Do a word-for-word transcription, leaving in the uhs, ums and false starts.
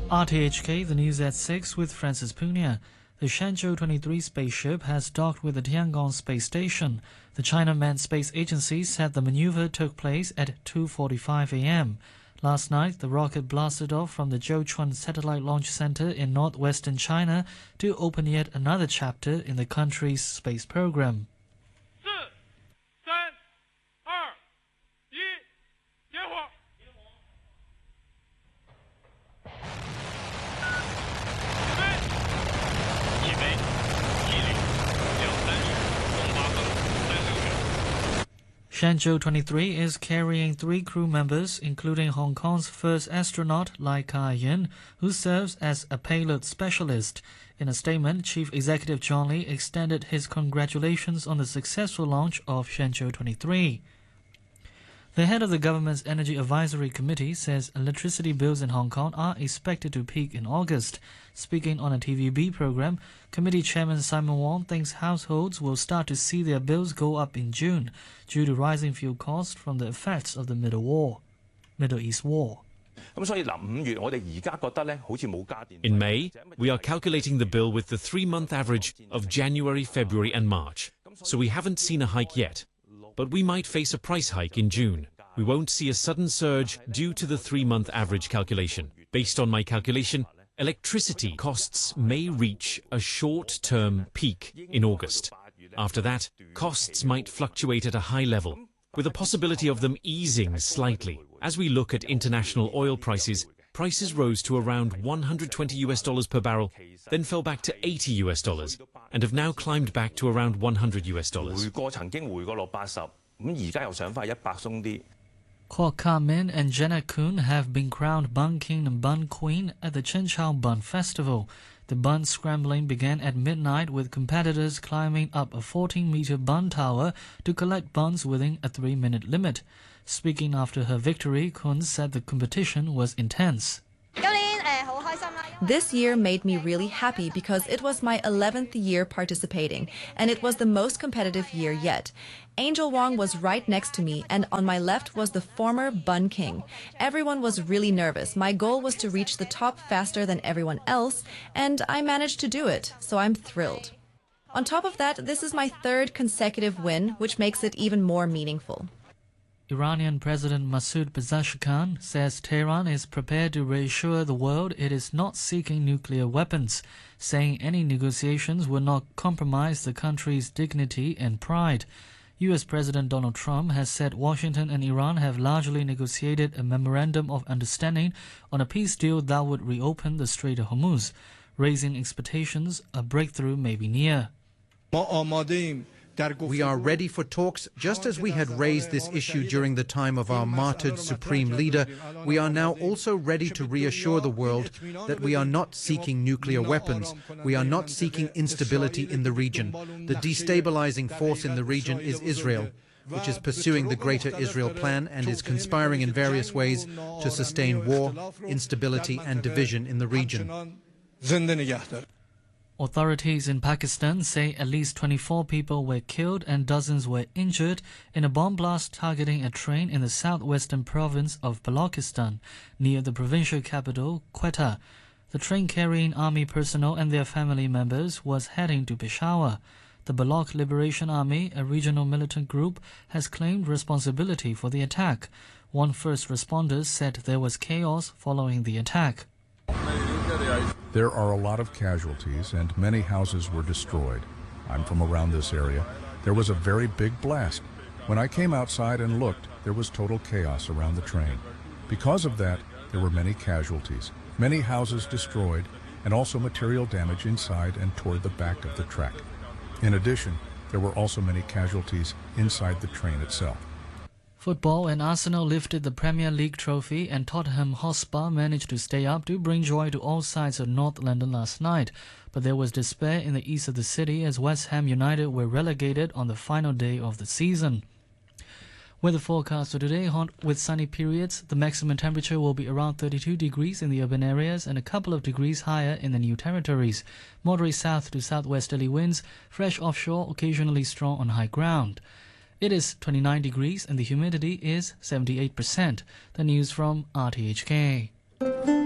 R T H K, the news at six with Francis Punia. The Shenzhou twenty-three spaceship has docked with the Tiangong space station. The China Manned Space Agency said the maneuver took place at two forty-five a m Last night, the rocket blasted off from the Zhouchuan Satellite Launch Center in northwestern China to open yet another chapter in the country's space program. Shenzhou twenty-three is carrying three crew members, including Hong Kong's first astronaut, Lai Ka-yin, who serves as a payload specialist. In a statement, Chief Executive John Lee extended his congratulations on the successful launch of Shenzhou twenty-three. The head of the government's Energy Advisory Committee says electricity bills in Hong Kong are expected to peak in August. Speaking on a T V B program, Committee Chairman Simon Wong thinks households will start to see their bills go up in June due to rising fuel costs from the effects of the Middle War, Middle East War. In May, we are calculating the bill with the three-month average of January, February and March, so we haven't seen a hike yet. But we might face a price hike in June. We won't see a sudden surge due to the three-month average calculation. Based on my calculation, electricity costs may reach a short-term peak in August. After that, costs might fluctuate at a high level, with a possibility of them easing slightly. As we look at international oil prices, prices rose to around one hundred twenty US dollars per barrel, then fell back to eighty US dollars, and have now climbed back to around one hundred US dollars. Kwok Ka-min and Jenna Koon have been crowned Bun King and Bun Queen at the Chinchao Bun Festival. The bun scrambling began at midnight with competitors climbing up a fourteen-meter bun tower to collect buns within a three-minute limit. Speaking after her victory, Koon said the competition was intense. This year made me really happy because it was my eleventh year participating, and it was the most competitive year yet. Angel Wong was right next to me, and on my left was the former Bun King. Everyone was really nervous. My goal was to reach the top faster than everyone else, and I managed to do it, so I'm thrilled. On top of that, this is my third consecutive win, which makes it even more meaningful. Iranian President Masoud Pezeshkian says Tehran is prepared to reassure the world it is not seeking nuclear weapons, saying any negotiations will not compromise the country's dignity and pride. U S President Donald Trump has said Washington and Iran have largely negotiated a memorandum of understanding on a peace deal that would reopen the Strait of Hormuz, raising expectations a breakthrough may be near. We are ready for talks, just as we had raised this issue during the time of our martyred supreme leader. We are now also ready to reassure the world that we are not seeking nuclear weapons. We are not seeking instability in the region. The destabilizing force in the region is Israel, which is pursuing the Greater Israel Plan and is conspiring in various ways to sustain war, instability and division in the region. Authorities in Pakistan say at least twenty-four people were killed and dozens were injured in a bomb blast targeting a train in the southwestern province of Balochistan, near the provincial capital, Quetta. The train carrying army personnel and their family members was heading to Peshawar. The Baloch Liberation Army, a regional militant group, has claimed responsibility for the attack. One first responder said there was chaos following the attack. There are a lot of casualties and many houses were destroyed. I'm from around this area. There was a very big blast. When I came outside and looked, there was total chaos around the train. Because of that, there were many casualties, many houses destroyed, and also material damage inside and toward the back of the track. In addition, there were also many casualties inside the train itself. Football and Arsenal lifted the Premier League trophy and Tottenham Hotspur managed to stay up to bring joy to all sides of North London last night. But there was despair in the east of the city as West Ham United were relegated on the final day of the season. Weather forecast for today, hot with sunny periods. The maximum temperature will be around thirty-two degrees in the urban areas and a couple of degrees higher in the New Territories. Moderate south to southwesterly winds, fresh offshore, occasionally strong on high ground. It is twenty-nine degrees and the humidity is seventy-eight percent. The news from R T H K.